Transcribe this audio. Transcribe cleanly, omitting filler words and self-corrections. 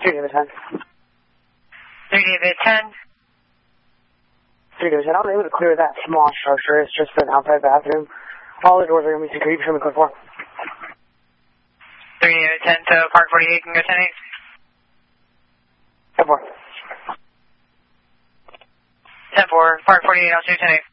3 David 10. 3 David 10. 3 David 10. I'm able to clear that small structure. It's just an outside bathroom. All the doors are going to be secure. Show me code 4. 3 David 10 to Park 48. Can go 10-8. Code 4. 10-4. Park 48. I'll show you 10-8.